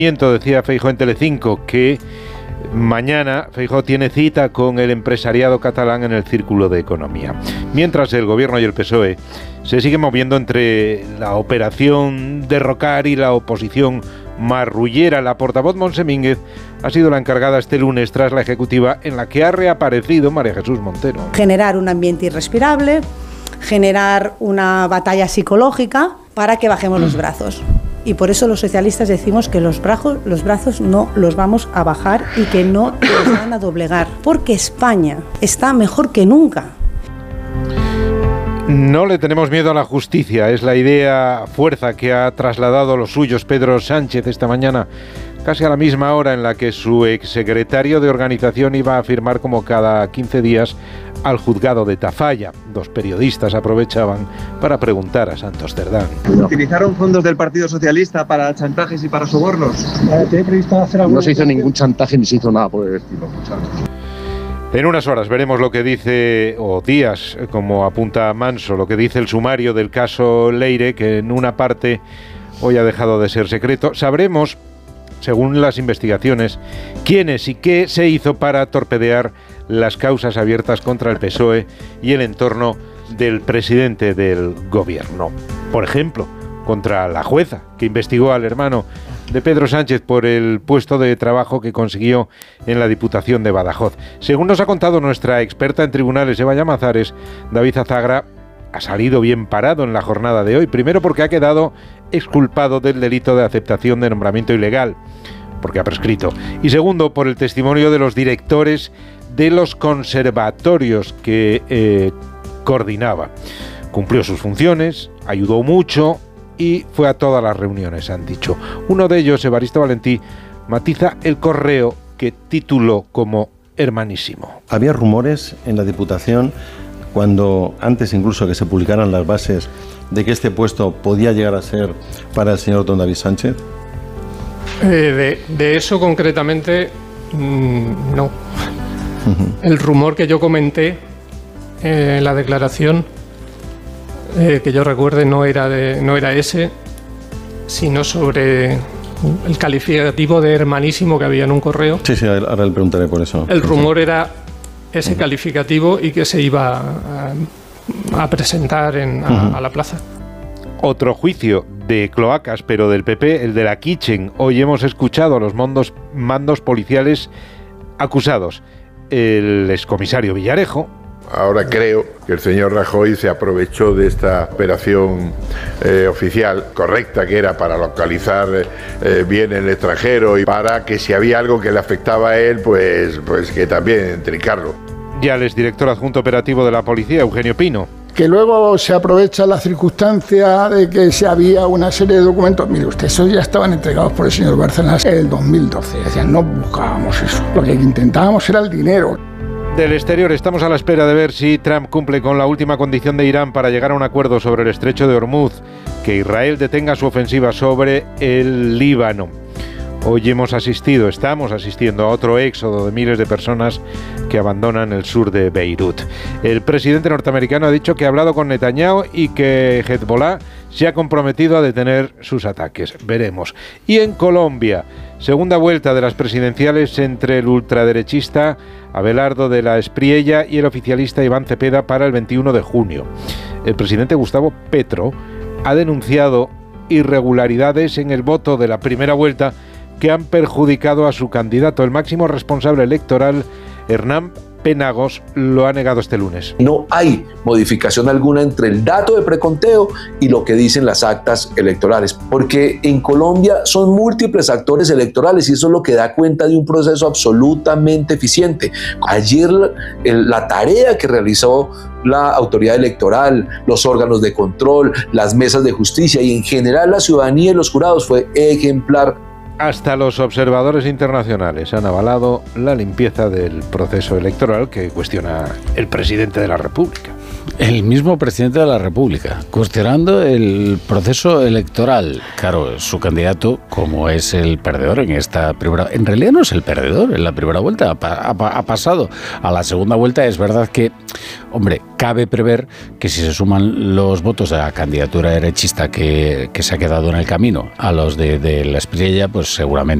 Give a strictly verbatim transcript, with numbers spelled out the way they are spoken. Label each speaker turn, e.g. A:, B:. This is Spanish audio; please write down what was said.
A: Decía Feijóo en Telecinco que mañana Feijóo tiene cita con el empresariado catalán en el Círculo de Economía. Mientras el Gobierno y el P S O E se siguen moviendo entre la operación derrocar y la oposición marrullera. La portavoz Montse Mínguez ha sido la encargada este lunes tras la ejecutiva en la que ha reaparecido María Jesús Montero.
B: Generar un ambiente irrespirable, generar una batalla psicológica para que bajemos los brazos. Y por eso los socialistas decimos que los brazos, los brazos no los vamos a bajar y que no los van a doblegar, porque España está mejor que nunca.
A: No le tenemos miedo a la justicia, es la idea fuerza que ha trasladado los suyos Pedro Sánchez esta mañana, casi a la misma hora en la que su exsecretario de organización iba a firmar como cada quince días al juzgado de Tafalla. Dos periodistas aprovechaban para preguntar a Santos Cerdán.
C: ¿Utilizaron fondos del Partido Socialista para chantajes y para sobornos?
D: No se hizo ningún chantaje ni se hizo nada por el estilo.
A: En unas horas veremos lo que dice, o días, como apunta Manso, lo que dice el sumario del caso Leire, que en una parte hoy ha dejado de ser secreto. Sabremos, según las investigaciones, quiénes y qué se hizo para torpedear las causas abiertas contra el P S O E y el entorno del presidente del gobierno. Por ejemplo, contra la jueza que investigó al hermano de Pedro Sánchez por el puesto de trabajo que consiguió en la Diputación de Badajoz. Según nos ha contado nuestra experta en tribunales, Eva Llamazares, David Azagra ha salido bien parado en la jornada de hoy. Primero porque ha quedado exculpado del delito de aceptación de nombramiento ilegal, porque ha prescrito. Y segundo, por el testimonio de los directores de los conservatorios que eh, coordinaba. Cumplió sus funciones, ayudó mucho y fue a todas las reuniones, han dicho. Uno de ellos, Evaristo Valentí, matiza el correo que tituló como hermanísimo.
E: Había rumores en la Diputación, cuando antes incluso que se publicaran las bases, de que este puesto podía llegar a ser para el señor don David Sánchez.
F: Eh, de, de eso concretamente, mmm, no. Uh-huh. El rumor que yo comenté eh, en la declaración, eh, que yo recuerde, no era, de, no era ese, sino sobre el calificativo de hermanísimo que había en un correo.
E: Sí, sí, ahora le preguntaré por eso.
F: El rumor era ese uh-huh. calificativo y que se iba a, a presentar en, a, uh-huh. a la plaza.
A: Otro juicio de cloacas, pero del P P, el de la Kitchen. Hoy hemos escuchado a los mandos, mandos policiales acusados. El excomisario Villarejo.
G: Ahora creo que el señor Rajoy se aprovechó de esta operación eh, oficial correcta que era para localizar eh, bien el extranjero y para que si había algo que le afectaba a él, pues, pues que también trincarlo.
A: Ya el exdirector adjunto operativo de la policía, Eugenio Pino.
H: Que luego se aprovecha la circunstancia de que se había una serie de documentos. Mire usted, esos ya estaban entregados por el señor Bárcenas en el dos mil doce. Decían, no buscábamos eso. Lo que intentábamos era el dinero.
A: Del exterior, estamos a la espera de ver si Trump cumple con la última condición de Irán para llegar a un acuerdo sobre el estrecho de Hormuz, que Israel detenga su ofensiva sobre el Líbano. Hoy hemos asistido, estamos asistiendo a otro éxodo de miles de personas que abandonan el sur de Beirut. El presidente norteamericano ha dicho que ha hablado con Netanyahu y que Hezbollah se ha comprometido a detener sus ataques. Veremos. Y en Colombia, segunda vuelta de las presidenciales entre el ultraderechista Abelardo de la Espriella y el oficialista Iván Cepeda para el veintiuno de junio. El presidente Gustavo Petro ha denunciado irregularidades en el voto de la primera vuelta que han perjudicado a su candidato. El máximo responsable electoral, Hernán Penagos, lo ha negado este lunes.
I: No hay modificación alguna entre el dato de preconteo y lo que dicen las actas electorales, porque en Colombia son múltiples actores electorales y eso es lo que da cuenta de un proceso absolutamente eficiente. Ayer el, la tarea que realizó la autoridad electoral, los órganos de control, las mesas de justicia y en general la ciudadanía y los jurados fue ejemplar.
A: Hasta los observadores internacionales han avalado la limpieza del proceso electoral que cuestiona el presidente de la República.
J: El mismo presidente de la República, cuestionando el proceso electoral. Claro, su candidato, como es el perdedor en esta primera... En realidad no es el perdedor en la primera vuelta, ha, ha, ha pasado a la segunda vuelta. Es verdad que, hombre, cabe prever que si se suman los votos de la candidatura derechista que, que se ha quedado en el camino a los de, de la Espriella, pues seguramente